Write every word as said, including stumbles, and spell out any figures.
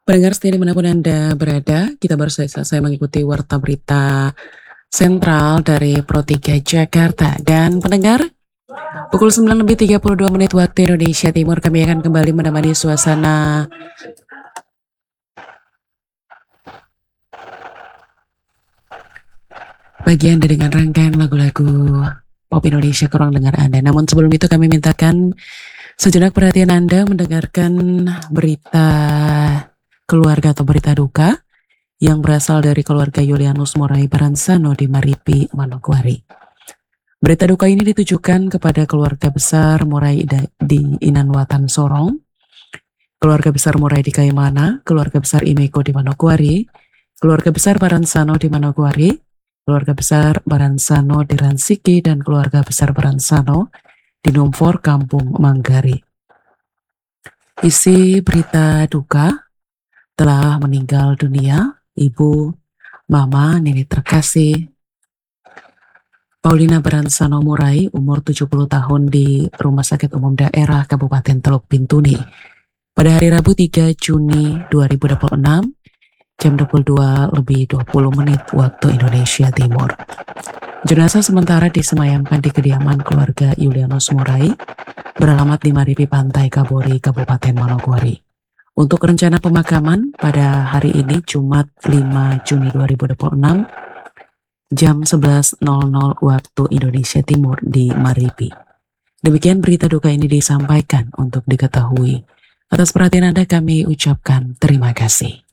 Pendengar setia dimanapun Anda berada, kita baru saja selesai mengikuti warta berita sentral dari Pro tiga Jakarta. Dan pendengar, pukul sembilan lebih tiga puluh dua menit waktu Indonesia Timur, kami akan kembali menemani suasana bagi Anda dengan rangkaian lagu-lagu pop Indonesia kurang dengar Anda. Namun sebelum itu kami mintakan sejenak perhatian Anda mendengarkan berita keluarga atau berita duka yang berasal dari keluarga Julianus Morai Baransano di Maripi, Manokwari. Berita duka ini ditujukan kepada keluarga besar Morai di Inanwatan Sorong, keluarga besar Morai di Kaimana, keluarga besar Imeko di Manokwari, keluarga besar Baransano di Manokwari, keluarga besar Baransano di Ransiki, dan keluarga besar Baransano di Nomfor, Kampung Manggari. Isi berita duka: telah meninggal dunia Ibu, Mama, Nini terkasih Paulina Baransano Morai, umur tujuh puluh tahun, di Rumah Sakit Umum Daerah Kabupaten Teluk Bintuni pada hari Rabu tiga Juni dua ribu dua puluh enam jam dua puluh dua lebih dua puluh menit waktu Indonesia Timur. Jenazah sementara disemayamkan di kediaman keluarga Julianus Morai beralamat di Maripi Pantai Kabori, Kabupaten Manokwari. Untuk rencana pemakaman pada hari ini Jumat lima Juni dua ribu dua puluh enam jam sebelas nol nol waktu Indonesia Timur di Maripi. Demikian berita duka ini disampaikan untuk diketahui. Atas perhatian Anda kami ucapkan terima kasih.